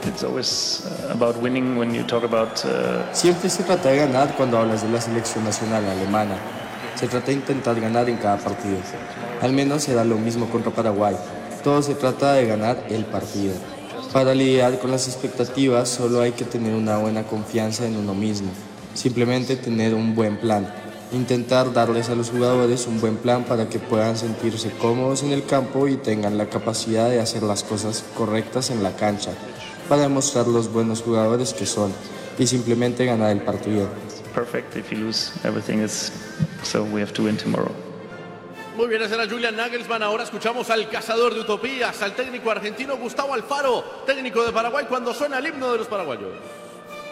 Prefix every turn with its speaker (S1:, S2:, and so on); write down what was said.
S1: It's always about winning when you talk about.
S2: Siempre se trata de ganar cuando hablas de la selección nacional alemana. Se trata de intentar ganar en cada partido. Al menos será lo mismo contra Paraguay. Todo se trata de ganar el partido. Para lidiar con las expectativas solo hay que tener una buena confianza en uno mismo. Simplemente tener un buen plan. Intentar darles a los jugadores un buen plan para que puedan sentirse cómodos en el campo y tengan la capacidad de hacer las cosas correctas en la cancha, para demostrar los buenos jugadores que son y simplemente ganar el partido.
S1: Perfect. If you lose, everything is. So we have to win tomorrow.
S3: Muy bien, ese era Julian Nagelsmann. Ahora escuchamos al cazador de utopías, al técnico argentino Gustavo Alfaro, técnico de Paraguay, cuando suena el himno de los paraguayos.